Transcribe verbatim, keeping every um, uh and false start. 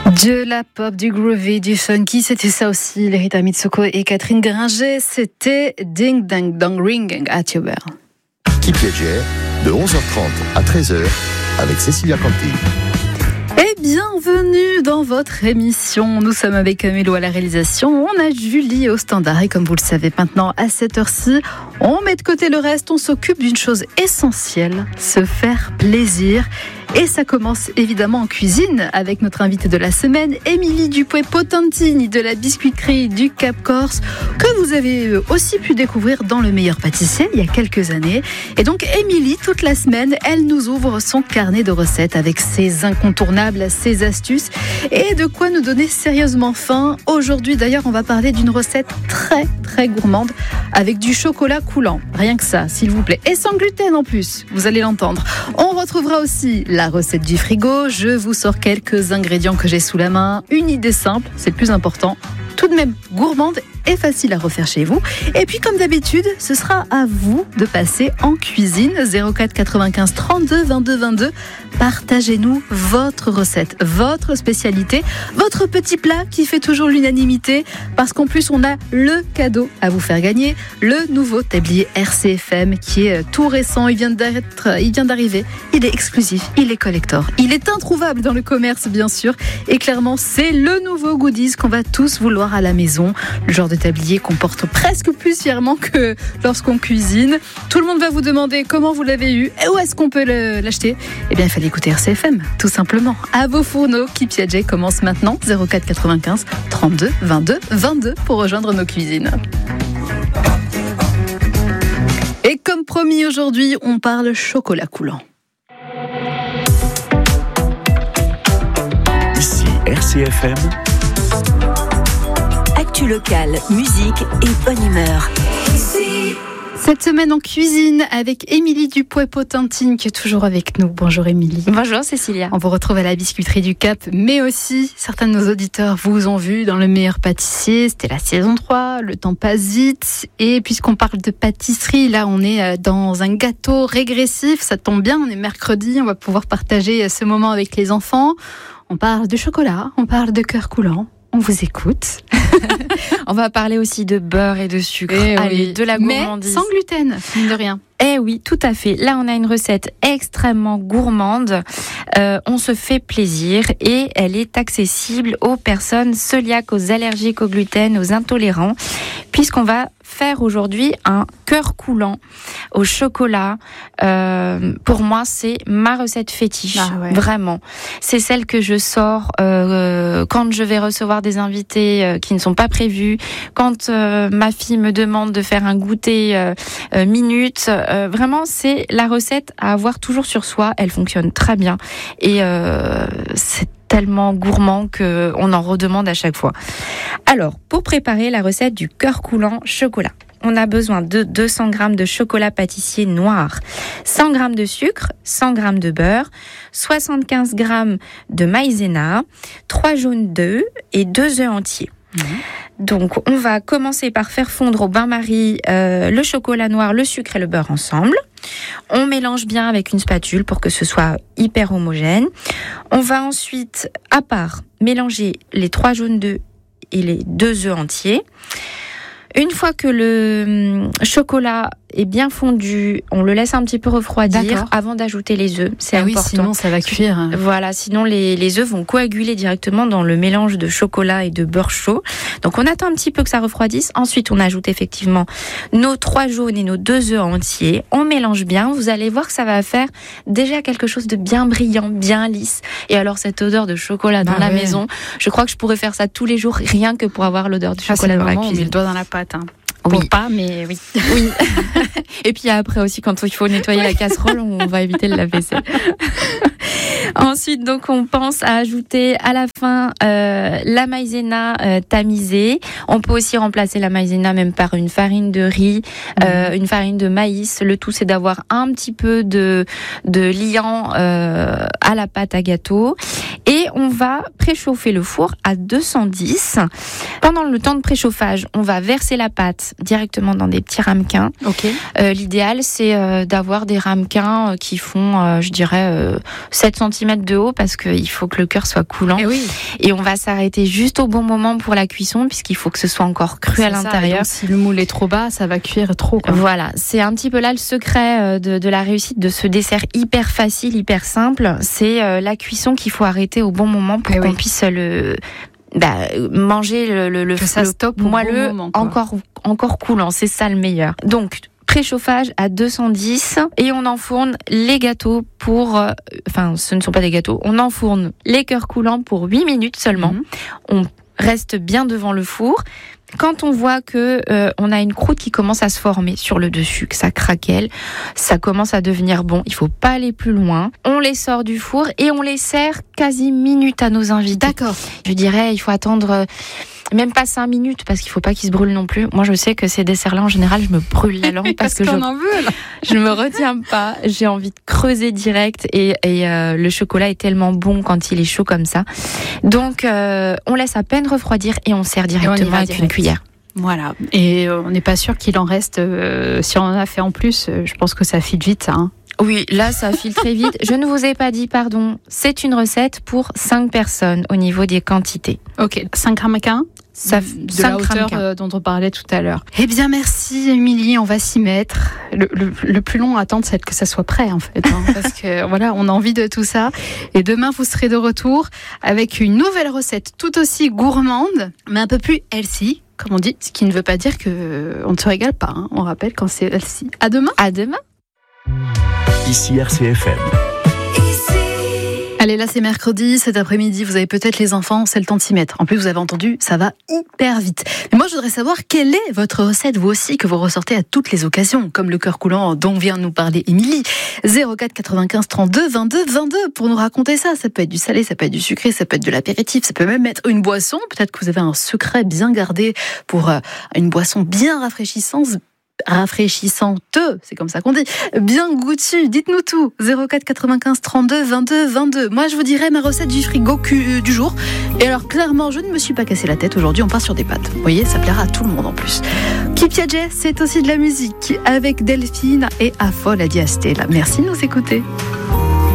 De la pop, du groovy, du funky, c'était ça aussi. Lerita Mitsoko et Catherine Gringer, c'était Ding Dang Dong Ring at Your Bell. Qui Piaget, de onze heures trente à treize heures, avec Cécilia Canty. Et bienvenue dans votre émission. Nous sommes avec Mélo à la réalisation. On a Julie au standard. Et comme vous le savez maintenant, à cette heure-ci, on met de côté le reste. On s'occupe d'une chose essentielle, se faire plaisir. Et ça commence évidemment en cuisine avec notre invitée de la semaine, Émilie Dupuy-Potentini de la biscuiterie du Cap Corse, que vous avez aussi pu découvrir dans Le Meilleur Pâtissier il y a quelques années. Et donc Émilie, toute la semaine, elle nous ouvre son carnet de recettes avec ses incontournables, ses astuces et de quoi nous donner sérieusement faim. Aujourd'hui d'ailleurs, on va parler d'une recette très très gourmande avec du chocolat coulant. Rien que ça, s'il vous plaît. Et sans gluten en plus, vous allez l'entendre. On retrouvera aussi la recette du frigo. Je vous sors quelques ingrédients que j'ai sous la main. Une idée simple, c'est le plus important. Tout de même gourmande et facile à refaire chez vous. Et puis comme d'habitude, ce sera à vous de passer en cuisine. zéro quatre quatre-vingt-quinze trente-deux vingt-deux vingt-deux. Partagez-nous votre recette, votre spécialité, votre petit plat qui fait toujours l'unanimité. Parce qu'en plus, on a le cadeau à vous faire gagner. Le nouveau tablier R C F M qui est tout récent. Il vient d'être, il vient d'arriver. Il est exclusif, il est collector. Il est introuvable dans le commerce, bien sûr. Et clairement, c'est le nouveau goodies qu'on va tous vouloir à la maison. Le genre de tablier qu'on porte presque plus fièrement que lorsqu'on cuisine. Tout le monde va vous demander comment vous l'avez eu et où est-ce qu'on peut le, l'acheter. Eh bien, il fallait écouter R C F M, tout simplement. À vos fourneaux, Qui Piaget commence maintenant. zéro quatre quatre-vingt-quinze trente-deux vingt-deux vingt-deux pour rejoindre nos cuisines. Et comme promis aujourd'hui, on parle chocolat coulant. Ici R C F M. Actu locale, musique et bonne humeur. Cette semaine en cuisine avec Émilie Dupuy-Potentini qui est toujours avec nous. Bonjour Émilie. Bonjour Cécilia. On vous retrouve à la biscuiterie du Cap, mais aussi certains de nos auditeurs vous ont vu dans Le Meilleur Pâtissier. C'était la saison trois, le temps passe vite. Et puisqu'on parle de pâtisserie, là on est dans un gâteau régressif. Ça tombe bien, on est mercredi, on va pouvoir partager ce moment avec les enfants. On parle de chocolat, on parle de cœur coulant. On vous écoute. On va parler aussi de beurre et de sucre. Eh Allez, oui. de la gourmandise. Mais sans gluten, mine de rien. Eh oui, tout à fait. Là, on a une recette extrêmement gourmande. Euh, on se fait plaisir et elle est accessible aux personnes cœliaques, aux allergiques au gluten, aux intolérants, puisqu'on va faire aujourd'hui un cœur coulant au chocolat. Euh, pour moi, c'est ma recette fétiche, ah ouais. Vraiment. C'est celle que je sors euh, quand je vais recevoir des invités euh, qui ne sont pas prévus, quand euh, ma fille me demande de faire un goûter euh, euh, minute. Euh, vraiment, c'est la recette à avoir toujours sur soi. Elle fonctionne très bien et euh, c'est tellement gourmand qu'on en redemande à chaque fois. Alors, pour préparer la recette du cœur coulant chocolat, on a besoin de deux cents grammes de chocolat pâtissier noir, cent grammes de sucre, cent grammes de beurre, soixante-quinze grammes de maïzena, trois jaunes d'œufs et deux œufs entiers. Mmh. Donc, on va commencer par faire fondre au bain-marie euh, le chocolat noir, le sucre et le beurre ensemble. On mélange bien avec une spatule pour que ce soit hyper homogène. On va ensuite, à part, mélanger les trois jaunes d'œufs et les deux œufs entiers. Une fois que le chocolat est bien fondu, on le laisse un petit peu refroidir. D'accord. Avant d'ajouter les œufs. C'est ah important. Oui, sinon ça va cuire. Voilà, sinon les, les œufs vont coaguler directement dans le mélange de chocolat et de beurre chaud. Donc on attend un petit peu que ça refroidisse. Ensuite, on ajoute effectivement nos trois jaunes et nos deux œufs entiers. On mélange bien. Vous allez voir que ça va faire déjà quelque chose de bien brillant, bien lisse. Et alors cette odeur de chocolat dans ah la ouais. maison, je crois que je pourrais faire ça tous les jours, rien que pour avoir l'odeur du chocolat ah, dans la cuisine. On met le doigt dans la pâte. Hein. Oui. Pour pas, mais oui. Oui. Et puis après aussi, quand il faut nettoyer la casserole, on va éviter le lave-vaisselle. Ensuite, donc, on pense à ajouter à la fin euh, la maïzena euh, tamisée. On peut aussi remplacer la maïzena même par une farine de riz, euh, mmh. une farine de maïs. Le tout, c'est d'avoir un petit peu de, de liant euh, à la pâte à gâteau. Et on va préchauffer le four à deux cent dix. Pendant le temps de préchauffage, on va verser la pâte directement dans des petits ramequins. Okay. Euh, l'idéal, c'est euh, d'avoir des ramequins qui font, euh, je dirais, euh, sept centimètres de haut parce qu'il faut que le cœur soit coulant. Et, oui. Et on va s'arrêter juste au bon moment pour la cuisson puisqu'il faut que ce soit encore cru c'est à l'intérieur. Ça, si le moule est trop bas, ça va cuire trop. Quoi. Voilà, c'est un petit peu là le secret de, de la réussite de ce dessert hyper facile, hyper simple. C'est euh, la cuisson qu'il faut arrêter au bon moment pour Et qu'on oui. puisse le... Bah, manger le, le, le, que ça le stoppe moelleux bon moment, encore, encore coulant, c'est ça le meilleur. Donc, préchauffage à deux cent dix et on enfourne les gâteaux pour... Euh, enfin, ce ne sont pas des gâteaux, on enfourne les cœurs coulants pour huit minutes seulement. Mmh. On reste bien devant le four. Quand on voit que euh, on a une croûte qui commence à se former sur le dessus, que ça craquelle, ça commence à devenir bon, il faut pas aller plus loin. On les sort du four et on les sert quasi minutes à nos invités. D'accord. Je dirais, il faut attendre euh, même pas cinq minutes parce qu'il faut pas qu'ils se brûlent non plus. Moi, je sais que ces desserts-là, en général, je me brûle la langue parce, parce que je, en veut, là. je me retiens pas. J'ai envie de creuser direct et, et euh, le chocolat est tellement bon quand il est chaud comme ça. Donc, euh, on laisse à peine refroidir et on sert directement avec direct. Une cuillère. Voilà. Et euh, on n'est pas sûr qu'il en reste. Euh, si on en a fait en plus, euh, je pense que ça file vite, ça. Hein. Oui, là, ça file très vite. Je ne vous ai pas dit, pardon. C'est une recette pour cinq personnes au niveau des quantités. Ok, cinq ramequins. Ça, de la hauteur euh, dont on parlait tout à l'heure. Eh bien, merci Émilie, on va s'y mettre. Le, le, le plus long à attendre, c'est que ça soit prêt en fait, hein, parce que voilà, on a envie de tout ça. Et demain, vous serez de retour avec une nouvelle recette, tout aussi gourmande, mais un peu plus healthy, comme on dit, ce qui ne veut pas dire que on ne se régale pas. Hein. On rappelle quand c'est healthy. À demain. À demain. Ici R C F M. Allez, là c'est mercredi, cet après-midi, vous avez peut-être les enfants, c'est le temps de s'y mettre. En plus, vous avez entendu, ça va hyper vite. Mais moi, je voudrais savoir quelle est votre recette, vous aussi, que vous ressortez à toutes les occasions, comme le cœur coulant dont vient de nous parler Émilie. zéro quatre quatre-vingt-quinze trente-deux vingt-deux vingt-deux pour nous raconter ça. Ça peut être du salé, ça peut être du sucré, ça peut être de l'apéritif, ça peut même être une boisson. Peut-être que vous avez un secret bien gardé pour une boisson bien rafraîchissante. rafraîchissante, c'est comme ça qu'on dit, bien goûtue, dites-nous tout. zéro quatre quatre-vingt-quinze trente-deux vingt-deux vingt-deux. Moi je vous dirais ma recette du frigo du jour, et alors clairement je ne me suis pas cassé la tête aujourd'hui, on part sur des pâtes, vous voyez, ça plaira à tout le monde en plus. Ki Piaget, c'est aussi de la musique avec Delphine et Afol Adiastella. Merci de nous écouter.